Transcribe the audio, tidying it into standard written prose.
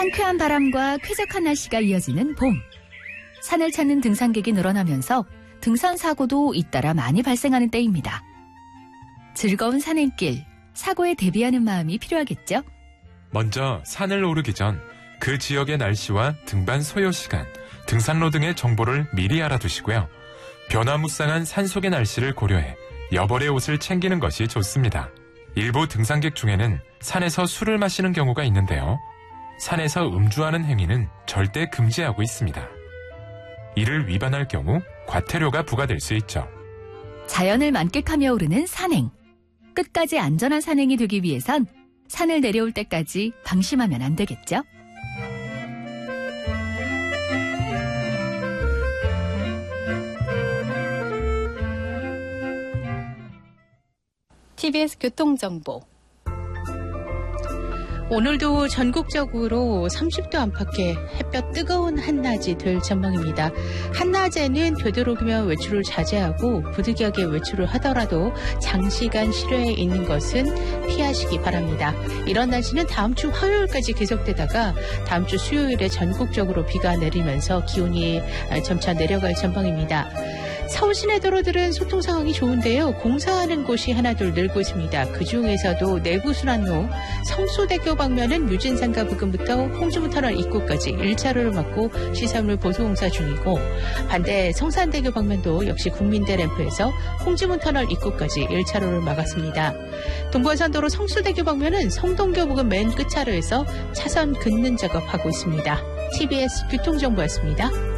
상쾌한 바람과 쾌적한 날씨가 이어지는 봄. 산을 찾는 등산객이 늘어나면서 등산 사고도 잇따라 많이 발생하는 때입니다. 즐거운 산행길, 사고에 대비하는 마음이 필요하겠죠? 먼저 산을 오르기 전 그 지역의 날씨와 등반 소요 시간, 등산로 등의 정보를 미리 알아두시고요. 변화무쌍한 산속의 날씨를 고려해 여벌의 옷을 챙기는 것이 좋습니다. 일부 등산객 중에는 산에서 술을 마시는 경우가 있는데요. 산에서 음주하는 행위는 절대 금지하고 있습니다. 이를 위반할 경우 과태료가 부과될 수 있죠. 자연을 만끽하며 오르는 산행. 끝까지 안전한 산행이 되기 위해선 산을 내려올 때까지 방심하면 안 되겠죠? TBS 교통정보. 오늘도 전국적으로 30도 안팎의 햇볕 뜨거운 한낮이 될 전망입니다. 한낮에는 되도록이면 외출을 자제하고 부득이하게 외출을 하더라도 장시간 실외에 있는 것은 피하시기 바랍니다. 이런 날씨는 다음 주 화요일까지 계속되다가 다음 주 수요일에 전국적으로 비가 내리면서 기온이 점차 내려갈 전망입니다. 서울 시내 도로들은 소통 상황이 좋은데요. 공사하는 곳이 하나둘 늘고 있습니다. 그중에서도 내부순환로 성수대교 방면은 유진상가 부근부터 홍주문터널 입구까지 1차로를 막고 시설물 보수공사 중이고, 반대 성산대교 방면도 역시 국민대 램프에서 홍주문터널 입구까지 1차로를 막았습니다. 동부간선도로 성수대교 방면은 성동교 부근 맨 끝차로에서 차선 긋는 작업하고 있습니다. TBS 교통정보였습니다.